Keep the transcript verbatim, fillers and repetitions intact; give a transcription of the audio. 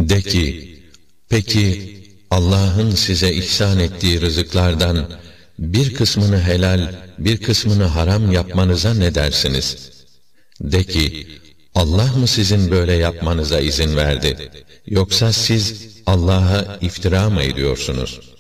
De ki, peki Allah'ın size ihsan ettiği rızıklardan bir kısmını helal, bir kısmını haram yapmanıza ne dersiniz? De ki, Allah mı sizin böyle yapmanıza izin verdi? Yoksa siz Allah'a iftira mı ediyorsunuz?